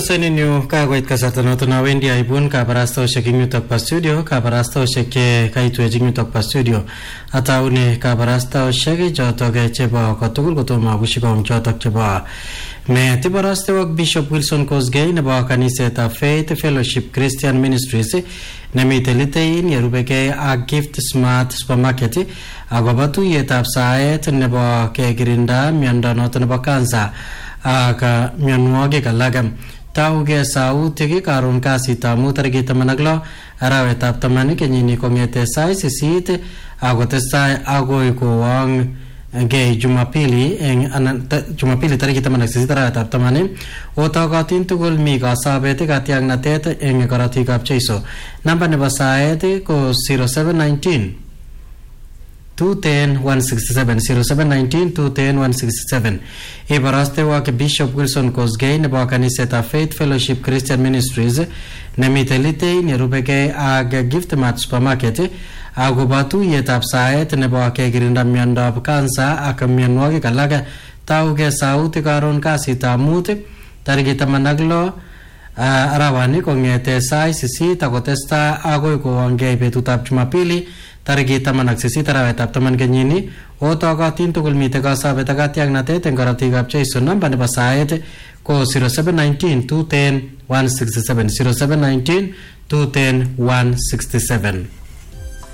Seninu kagoit kasartanoto na wendi aibun kabarastoshek ing yutok pa studio kabarastoshek ke kaitwech ing yutok pa studio ataune kabarastoshek chotok chebo kotugul kotomo bushikong chotok chebo me tiborastewok Bishop Wilson Kosgei nebo kanisetab Faith Fellowship Christian Ministries nemite litein yerubekei ak Gift Smart Supermarket akobo tuyetab saet nebo kekirinda miondo noto nebo cancer ak mionwogik alak. Tauge sautik karon kasitab mut tarikit 16 arawetab 10 kenyini kongete sait 8 akotestai agoi kowang Jumapili Jumapili tarikit 18 arawetab 10 otokotin tugul mi kasabet katiaknatet eng korotikab Jeiso. Namba nebo saet ko 0719 210-167 0719-210-167. Ibarastewok Bishop Wilson Kosgei nebo kanisetab Faith Fellowship Christian Ministries nemite litein yerubekei ak Gift Mart Supermarket akobo tuyetab saet nebo kekirinda miondab cancer ak mionwogik alak. Tauge sautik karon kasitab mut tarikit 16 arawani kongete sait 8 akotestai agoi kowangei betutab Jumapili tarikit 18 arawetab 10 kenyini otokotin tugul mite kasabet ak katiaknatet eng korotikab Jeiso. Namba nebo saet ko 0719-210-167 0719-210-167.